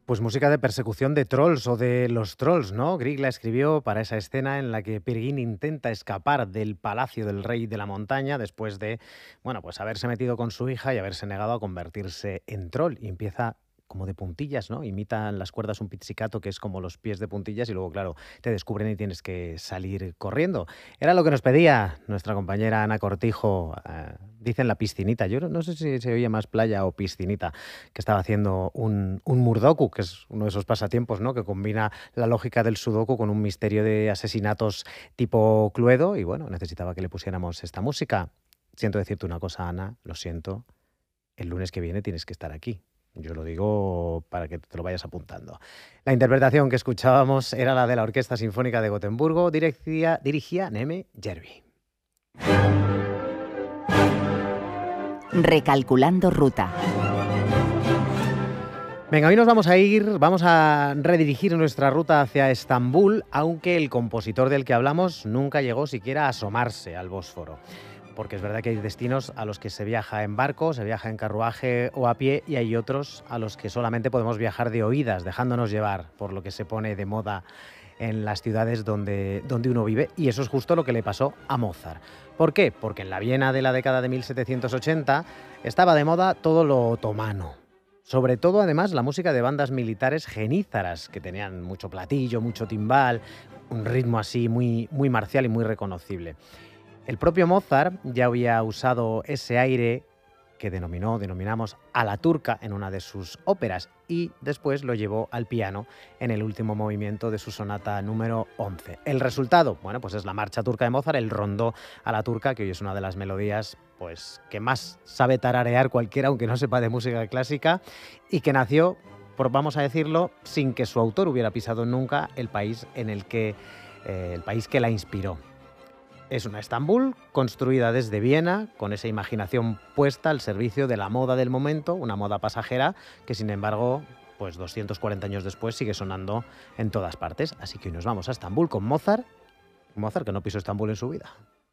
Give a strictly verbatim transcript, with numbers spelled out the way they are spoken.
Pues música de persecución de trolls o de los trolls, ¿no? Grieg la escribió para esa escena en la que Peer Gynt intenta escapar del palacio del rey de la montaña después de, bueno, pues haberse metido con su hija y haberse negado a convertirse en troll. Y empieza como de puntillas, ¿no? Imitan las cuerdas un pizzicato que es como los pies de puntillas y luego, claro, te descubren y tienes que salir corriendo. Era lo que nos pedía nuestra compañera Ana Cortijo. Eh, dicen la piscinita. Yo no no sé si se oye más playa o piscinita, que estaba haciendo un, un Murdoku, que es uno de esos pasatiempos, ¿no? Que combina la lógica del Sudoku con un misterio de asesinatos tipo Cluedo. Y bueno, necesitaba que le pusiéramos esta música. Siento decirte una cosa, Ana, lo siento. El lunes que viene tienes que estar aquí. Yo lo digo para que te lo vayas apuntando. La interpretación que escuchábamos era la de la Orquesta Sinfónica de Gotemburgo, dirigía, dirigía Neme Jervi. Recalculando ruta. Venga, hoy nos vamos a ir, vamos a redirigir nuestra ruta hacia Estambul, aunque el compositor del que hablamos nunca llegó siquiera a asomarse al Bósforo. Porque es verdad que hay destinos a los que se viaja en barco, se viaja en carruaje o a pie, y hay otros a los que solamente podemos viajar de oídas, dejándonos llevar por lo que se pone de moda en las ciudades donde, donde uno vive. Y eso es justo lo que le pasó a Mozart. ¿Por qué? Porque en la Viena de la década de mil setecientos ochenta estaba de moda todo lo otomano. Sobre todo, además, la música de bandas militares genízaras, que tenían mucho platillo, mucho timbal, un ritmo así muy, muy marcial y muy reconocible. El propio Mozart ya había usado ese aire que denominó, denominamos a la turca en una de sus óperas y después lo llevó al piano en el último movimiento de su sonata número once. El resultado, bueno, pues es la marcha turca de Mozart, el rondó a la turca, que hoy es una de las melodías pues que más sabe tararear cualquiera, aunque no sepa de música clásica, y que nació, por, vamos a decirlo, sin que su autor hubiera pisado nunca el país en el que, eh, el país que la inspiró. Es una Estambul construida desde Viena, con esa imaginación puesta al servicio de la moda del momento, una moda pasajera que, sin embargo, pues doscientos cuarenta años después sigue sonando en todas partes. Así que hoy nos vamos a Estambul con Mozart, Mozart que no pisó Estambul en su vida.